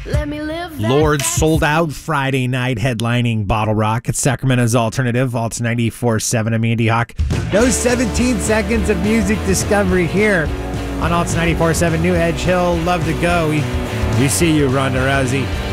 Lord sold out Friday night headlining Bottle Rock at Sacramento's Alternative, Alt 94.7. I'm Andy Hawk. Those 17 seconds of music discovery here on Alt 94.7 New Edge Hill. Love to go. We see you, Ronda Rousey.